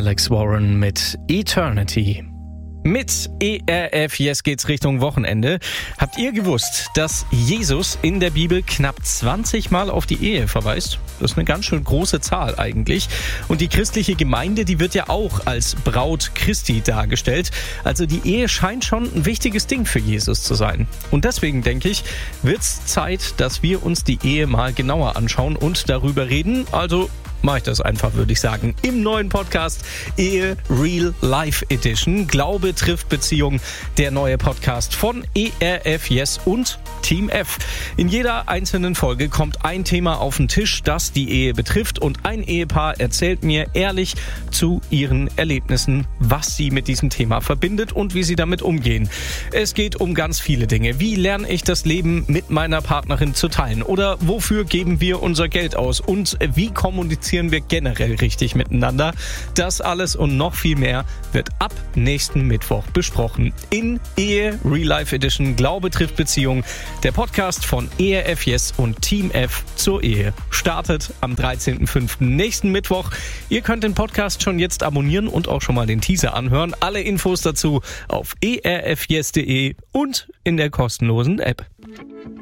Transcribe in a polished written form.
Alex Warren mit Eternity. Mit ERF Yes geht's Richtung Wochenende. Habt ihr gewusst, dass Jesus in der Bibel knapp 20 Mal auf die Ehe verweist? Das ist eine ganz schön große Zahl eigentlich. Und die christliche Gemeinde, die wird ja auch als Braut Christi dargestellt. Also die Ehe scheint schon ein wichtiges Ding für Jesus zu sein. Und deswegen denke ich, wird's Zeit, dass wir uns die Ehe mal genauer anschauen und darüber reden. Also mache ich das einfach, würde ich sagen. Im neuen Podcast Ehe Real Life Edition. Glaube trifft Beziehung. Der neue Podcast von ERF Yes und Team F. In jeder einzelnen Folge kommt ein Thema auf den Tisch, das die Ehe betrifft. Und ein Ehepaar erzählt mir ehrlich zu ihren Erlebnissen, was sie mit diesem Thema verbindet und wie sie damit umgehen. Es geht um ganz viele Dinge. Wie lerne ich das Leben mit meiner Partnerin zu teilen? Oder wofür geben wir unser Geld aus? Und wie kommunizieren wir generell richtig miteinander? Das alles und noch viel mehr wird ab nächsten Mittwoch besprochen. In Ehe Real Life Edition Glaube trifft Beziehung. Der Podcast von ERF Yes und Team F zur Ehe startet am 13.05. nächsten Mittwoch. Ihr könnt den Podcast schon jetzt abonnieren und auch schon mal den Teaser anhören. Alle Infos dazu auf erfyes.de und in der kostenlosen App.